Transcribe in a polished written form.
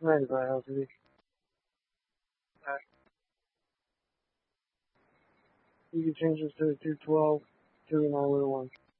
95 LTD. You can change this to 212 291.